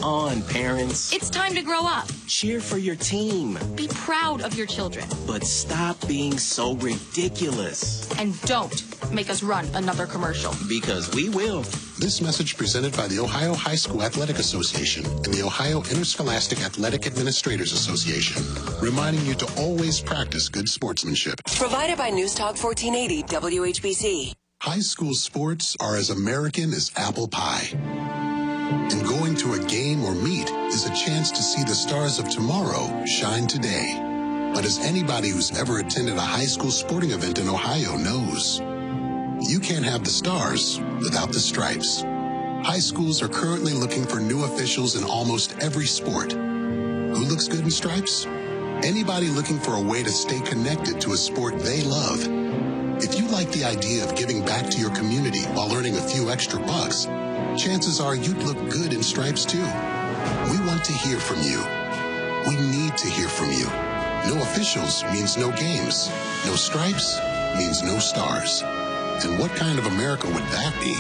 on, parents. It's time to grow up. Cheer for your team. Be proud of your children. But stop being so ridiculous. And don't make us run another commercial. Because we will. This message presented by the Ohio High School Athletic Association and the Ohio Interscholastic Athletic Administrators Association, reminding you to always practice good sportsmanship. Provided by News Talk 1480 WHBC. High school sports are as American as apple pie. And going to a game or meet is a chance to see the stars of tomorrow shine today. But as anybody who's ever attended a high school sporting event in Ohio knows, you can't have the stars without the stripes. High schools are currently looking for new officials in almost every sport. Who looks good in stripes? Anybody looking for a way to stay connected to a sport they love. If you like the idea of giving back to your community while earning a few extra bucks, chances are you'd look good in stripes too. We want to hear from you. We need to hear from you. No officials means no games. No stripes means no stars. And what kind of America would that be?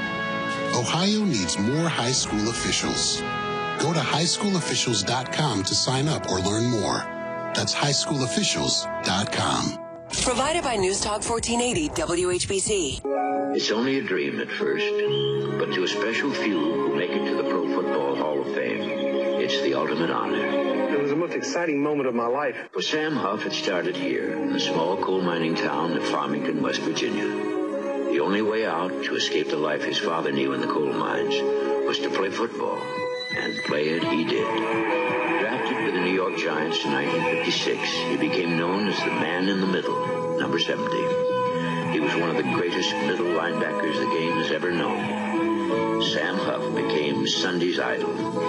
Ohio needs more high school officials. Go to highschoolofficials.com to sign up or learn more. That's highschoolofficials.com. Provided by News Talk 1480 WHBC. It's only a dream at first, but to a special few who make it to the Pro Football Hall of Fame, it's the ultimate honor. It was the most exciting moment of my life. For Sam Huff, it started here in the small coal mining town of Farmington, West Virginia. The only way out to escape the life his father knew in the coal mines was to play football, and play it he did. Drafted with the New York Giants in 1956, he became known as the man in the middle, number 70. He was one of the greatest middle linebackers the game has ever known. Sam Huff became Sunday's idol.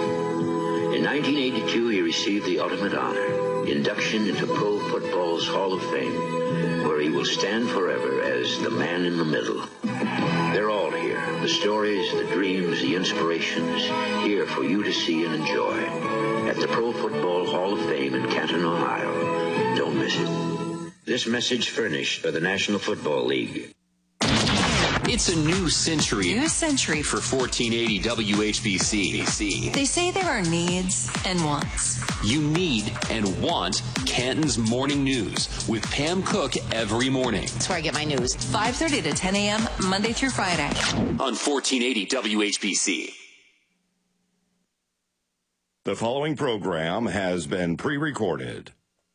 In 1982, he received the ultimate honor, induction into Pro Football's Hall of Fame, where he will stand forever as the man in the middle. They're all here. The stories, the dreams, the inspirations, here for you to see and enjoy. At the Pro Football Hall of Fame in Canton, Ohio. Don't miss it. This message furnished by the National Football League. It's a new century. New century. For 1480 WHBC. They say there are needs and wants. You need and want Canton's Morning News with Pam Cook every morning. That's where I get my news. 5:30 to 10 a.m. Monday through Friday. On 1480 WHBC. The following program has been pre-recorded.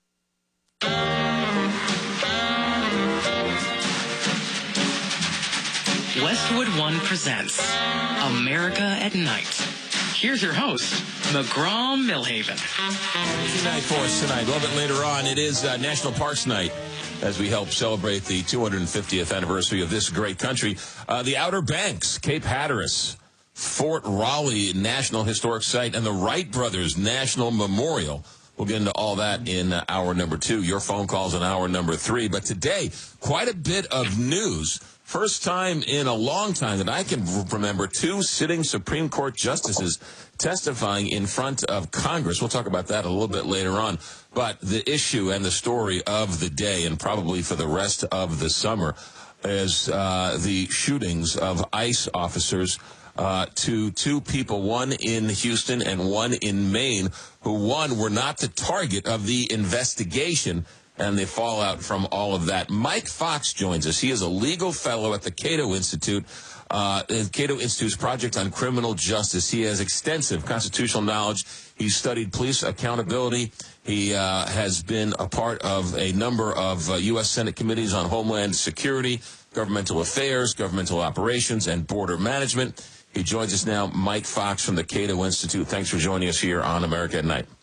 Westwood One presents America at Night. Here's your host, McGraw Millhaven. Busy night for us tonight. A little bit later on, it is National Parks Night as we help celebrate the 250th anniversary of this great country. The Outer Banks, Cape Hatteras, Fort Raleigh National Historic Site, and the Wright Brothers National Memorial. We'll get into all that in hour number 2. Your phone calls in hour number 3. But today, quite a bit of news. First time in a long time that I can remember 2 sitting Supreme Court justices testifying in front of Congress. We'll talk about that a little bit later on. But the issue and the story of the day, and probably for the rest of the summer, is the shootings of ICE officers to 2 people, one in Houston and one in Maine, who, one, were not the target of the investigation and the fallout from all of that. Mike Fox joins us. He is a legal fellow at the Cato Institute, Cato Institute's Project on Criminal Justice. He has extensive constitutional knowledge. He's studied police accountability. He has been a part of a number of U.S. Senate committees on Homeland Security, governmental affairs, governmental operations, and border management. He joins us now, Mike Fox from the Cato Institute. Thanks for joining us here on America at Night.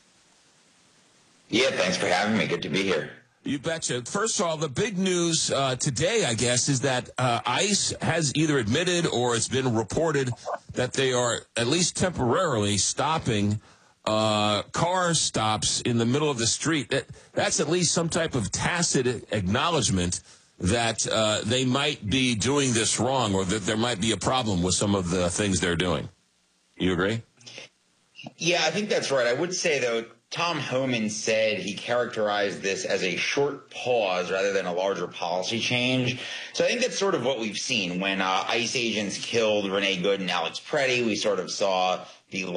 Yeah, thanks for having me. Good to be here. You betcha. First of all, the big news today, I guess, is that ICE has either admitted or it's been reported that they are at least temporarily stopping car stops in the middle of the street. That's at least some type of tacit acknowledgement that they might be doing this wrong, or that there might be a problem with some of the things they're doing. You agree? Yeah, I think that's right. I would say, though, Tom Homan said he characterized this as a short pause rather than a larger policy change. So I think that's sort of what we've seen. When ICE agents killed Renee Good and Alex Preddy, we sort of saw the